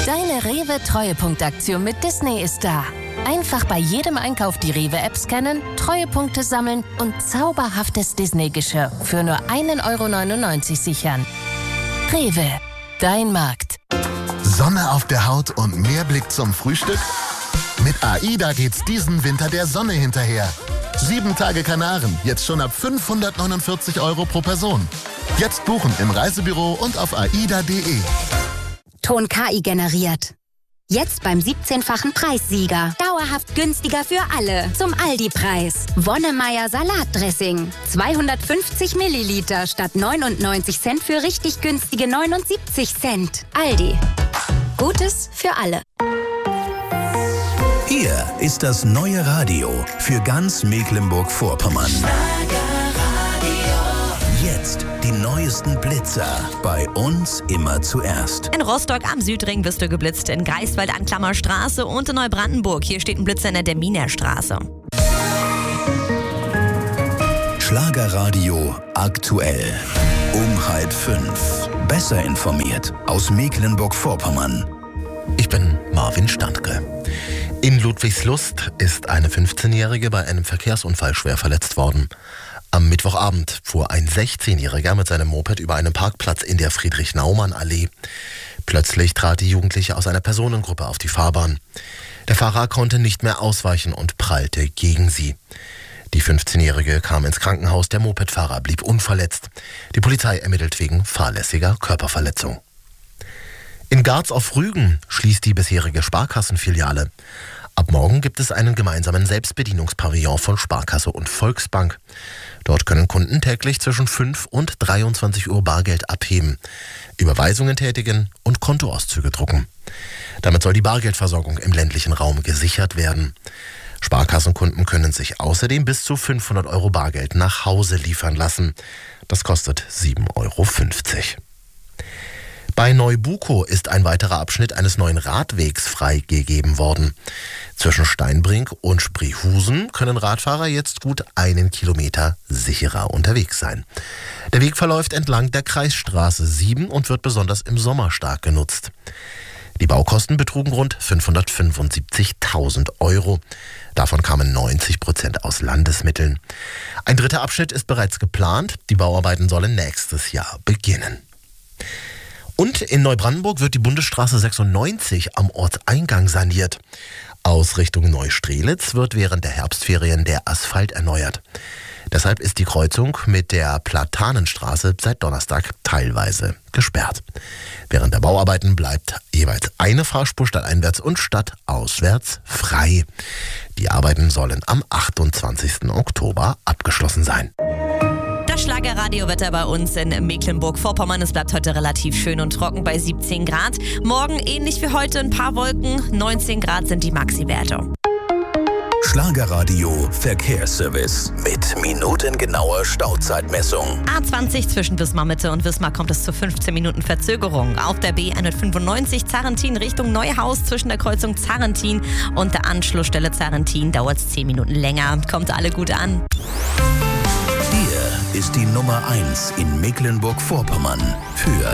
Deine Rewe-Treuepunktaktion mit Disney ist da. Einfach bei jedem Einkauf die Rewe-App scannen, Treuepunkte sammeln und zauberhaftes Disney-Geschirr für nur 1,99 € sichern. Rewe, dein Markt. Sonne auf der Haut und mehr Blick zum Frühstück? Mit AIDA geht's diesen Winter der Sonne hinterher. 7 Tage Kanaren, jetzt schon ab 549 € pro Person. Jetzt buchen im Reisebüro und auf aida.de. Ton KI generiert. Jetzt beim 17-fachen Preissieger. Dauerhaft günstiger für alle. Zum Aldi-Preis. Wonnemeier Salatdressing. 250 Milliliter statt 99 Cent für richtig günstige 79 Cent. Aldi. Gutes für alle. Hier ist das neue Radio für ganz Mecklenburg-Vorpommern. Jetzt die neuesten Blitzer. Bei uns immer zuerst. In Rostock am Südring wirst du geblitzt, in Greifswald an Klammerstraße und in Neubrandenburg. Hier steht ein Blitzer in der Deminerstraße. Schlagerradio aktuell. Um 4:30. Besser informiert aus Mecklenburg-Vorpommern. Ich bin Marvin Standke. In Ludwigslust ist eine 15-Jährige bei einem Verkehrsunfall schwer verletzt worden. Am Mittwochabend fuhr ein 16-Jähriger mit seinem Moped über einen Parkplatz in der Friedrich-Naumann-Allee. Plötzlich trat die Jugendliche aus einer Personengruppe auf die Fahrbahn. Der Fahrer konnte nicht mehr ausweichen und prallte gegen sie. Die 15-Jährige kam ins Krankenhaus, der Mopedfahrer blieb unverletzt. Die Polizei ermittelt wegen fahrlässiger Körperverletzung. In Garz auf Rügen schließt die bisherige Sparkassenfiliale. Ab morgen gibt es einen gemeinsamen Selbstbedienungspavillon von Sparkasse und Volksbank. Dort können Kunden täglich zwischen 5 und 23 Uhr Bargeld abheben, Überweisungen tätigen und Kontoauszüge drucken. Damit soll die Bargeldversorgung im ländlichen Raum gesichert werden. Sparkassenkunden können sich außerdem bis zu 500 € Bargeld nach Hause liefern lassen. Das kostet 7,50 €. Bei Neubukow ist ein weiterer Abschnitt eines neuen Radwegs freigegeben worden. Zwischen Steinbrink und Spreehusen können Radfahrer jetzt gut 1 Kilometer sicherer unterwegs sein. Der Weg verläuft entlang der Kreisstraße 7 und wird besonders im Sommer stark genutzt. Die Baukosten betrugen rund 575.000 €. Davon kamen 90% aus Landesmitteln. Ein dritter Abschnitt ist bereits geplant. Die Bauarbeiten sollen nächstes Jahr beginnen. Und in Neubrandenburg wird die Bundesstraße 96 am Ortseingang saniert. Aus Richtung Neustrelitz wird während der Herbstferien der Asphalt erneuert. Deshalb ist die Kreuzung mit der Platanenstraße seit Donnerstag teilweise gesperrt. Während der Bauarbeiten bleibt jeweils eine Fahrspur stadteinwärts und stadtauswärts frei. Die Arbeiten sollen am 28. Oktober abgeschlossen sein. Das Schlagerradiowetter bei uns in Mecklenburg-Vorpommern. Es bleibt heute relativ schön und trocken bei 17 Grad. Morgen ähnlich wie heute ein paar Wolken. 19 Grad sind die Maxi-Werte. Schlagerradio Verkehrsservice mit minutengenauer Stauzeitmessung. A20 zwischen Wismar-Mitte und Wismar kommt es zu 15 Minuten Verzögerung. Auf der B195 Zarrentin Richtung Neuhaus zwischen der Kreuzung Zarrentin und der Anschlussstelle Zarrentin dauert es 10 Minuten länger. Kommt alle gut an. Hier ist die Nummer 1 in Mecklenburg-Vorpommern für